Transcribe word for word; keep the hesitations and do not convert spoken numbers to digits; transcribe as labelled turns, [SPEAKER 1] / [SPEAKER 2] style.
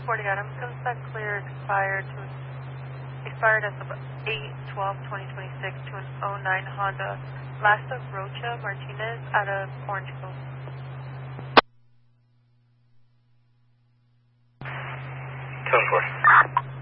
[SPEAKER 1] forty items. Comes back clear, expired to expired as of eight twelve twenty twenty-six to an oh nine Honda. Last of Rocha Martinez out of Orange Grove.
[SPEAKER 2] ten four.